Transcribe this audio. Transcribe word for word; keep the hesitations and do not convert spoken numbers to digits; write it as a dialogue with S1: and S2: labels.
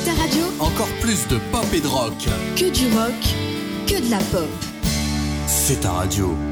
S1: Ta radio,
S2: Encore plus de pop et de rock.
S1: que du rock, que de la pop.
S2: C'est ta radio.